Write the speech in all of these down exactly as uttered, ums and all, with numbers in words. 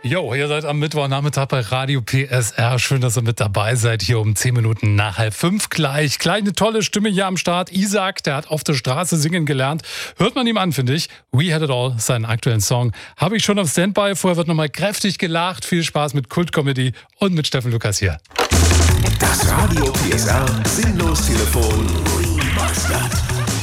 Jo, ihr seid am Mittwochnachmittag bei Radio P S R. Schön, dass ihr mit dabei seid. Hier um zehn Minuten nach halb fünf gleich. Kleine, tolle Stimme hier am Start. Isaac, der hat auf der Straße singen gelernt. Hört man ihm an, finde ich. We Had It All, seinen aktuellen Song. Habe ich schon auf Standby. Vorher wird nochmal kräftig gelacht. Viel Spaß mit Kult-Comedy und mit Steffen Lukas hier. Das Radio P S R Sinnlos-Telefon Remastered.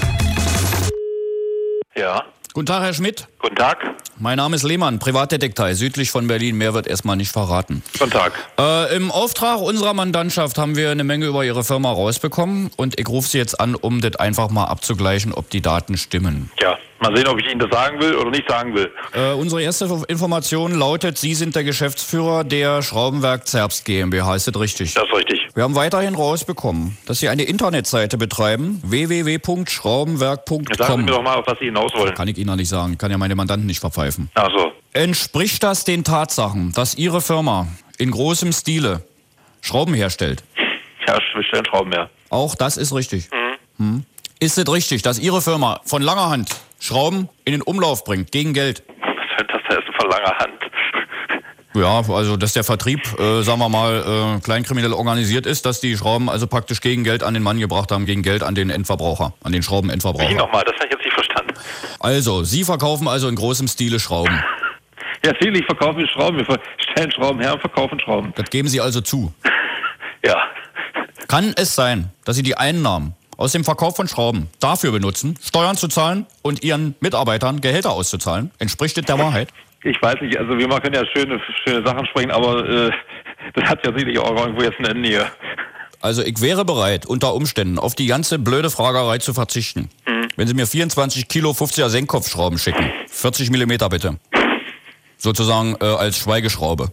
Ja. Guten Tag, Herr Schmidt. Guten Tag. Mein Name ist Lehmann, Privatdetektiv, südlich von Berlin. Mehr wird erstmal nicht verraten. Guten Tag. Äh, Im Auftrag unserer Mandantschaft haben wir eine Menge über Ihre Firma rausbekommen. Und ich rufe Sie jetzt an, um das einfach mal abzugleichen, ob die Daten stimmen. Ja, mal sehen, ob ich Ihnen das sagen will oder nicht sagen will. Äh, unsere erste Information lautet, Sie sind der Geschäftsführer der Schraubenwerk Zerbst GmbH. Ist das richtig? Das ist richtig. Wir haben weiterhin rausbekommen, dass Sie eine Internetseite betreiben, w w w punkt schraubenwerk punkt com. Sagen Sie mir doch mal, auf was Sie hinaus wollen. Kann ich Ihnen noch nicht sagen. Ich kann ja meine Mandanten nicht verpfeifen. Ach so. Entspricht das den Tatsachen, dass Ihre Firma in großem Stile Schrauben herstellt? Ja, wir stellen Schrauben her. Auch das ist richtig. Mhm. Hm. Ist es richtig, dass Ihre Firma von langer Hand Schrauben in den Umlauf bringt, gegen Geld? Was das heißt von langer Hand? Ja, also dass der Vertrieb, äh, sagen wir mal, äh, kleinkriminell organisiert ist, dass die Schrauben also praktisch gegen Geld an den Mann gebracht haben, gegen Geld an den Endverbraucher, an den Schraubenendverbraucher. Wie nochmal? Das habe ich jetzt nicht verstanden. Also, Sie verkaufen also in großem Stile Schrauben. Ja, natürlich verkaufen wir Schrauben. Wir stellen Schrauben her und verkaufen Schrauben. Das geben Sie also zu. Ja. Kann es sein, dass Sie die Einnahmen aus dem Verkauf von Schrauben dafür benutzen, Steuern zu zahlen und Ihren Mitarbeitern Gehälter auszuzahlen? Entspricht das der Wahrheit? Ich weiß nicht, also wir können ja schöne, schöne Sachen sprechen, aber äh, das hat ja sicherlich auch irgendwo jetzt ein Ende hier. Also ich wäre bereit, unter Umständen auf die ganze blöde Fragerei zu verzichten. Mhm. Wenn Sie mir vierundzwanzig Kilo fünfziger Senkkopfschrauben schicken. vierzig Millimeter bitte. Sozusagen äh, als Schweigeschraube.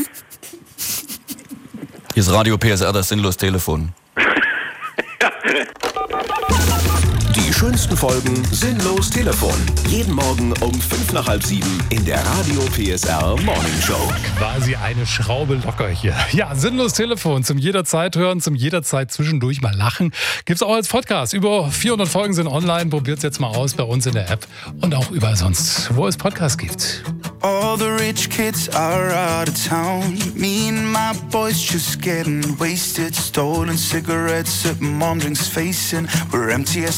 Hier ist Radio P S R, das Sinnlos-Telefon. Die schönsten Folgen Sinnlos Telefon. Jeden Morgen um fünf nach halb sieben in der Radio P S R Morning Show. Quasi eine Schraube locker hier. Ja, Sinnlos Telefon zum jederzeit hören, zum jederzeit zwischendurch mal lachen. Gibt's auch als Podcast. Über vierhundert Folgen sind online. Probiert's jetzt mal aus bei uns in der App und auch überall sonst, wo es Podcasts gibt. All the rich kids are out of town. Me and my boys just getting wasted. Stolen cigarettes at mom drinks facing. We're empty as